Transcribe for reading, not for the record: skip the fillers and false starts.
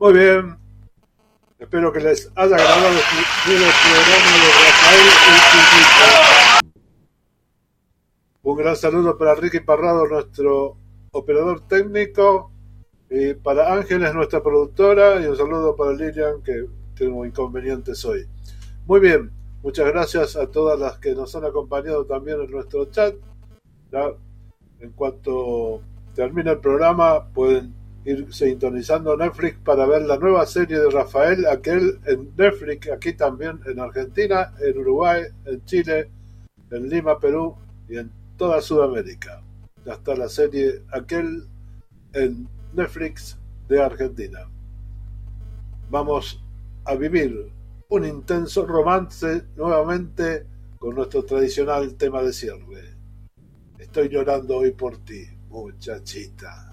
Muy bien, espero que les haya agradado el programa de Rafael y Chiquito. Un gran saludo para Ricky Parrado, nuestro operador técnico, y para Ángeles, nuestra productora, y un saludo para Lilian, que tengo inconvenientes hoy. Muy bien, muchas gracias a todas las que nos han acompañado también en nuestro chat. Ya, en cuanto termine el programa, pueden ir sintonizando Netflix para ver la nueva serie de Rafael, aquel en Netflix, aquí también en Argentina, en Uruguay, en Chile, en Lima, Perú y en toda Sudamérica. Ya está la serie aquel en Netflix de Argentina. Vamos a vivir un intenso romance nuevamente con nuestro tradicional tema de cierre. Estoy llorando hoy por ti, muchachita.